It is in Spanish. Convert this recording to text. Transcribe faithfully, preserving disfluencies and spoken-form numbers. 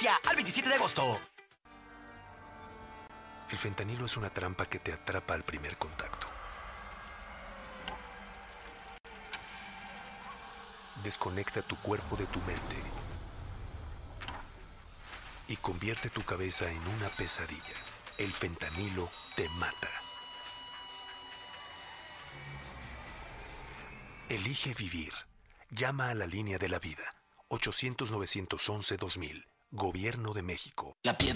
Vigencia al veintisiete de agosto. El fentanilo es una trampa que te atrapa al primer contacto. Desconecta tu cuerpo de tu mente y convierte tu cabeza en una pesadilla. El fentanilo te mata. Elige vivir. Llama a la línea de la vida. ochocientos, novecientos once, dos mil. Gobierno de México. La piedra.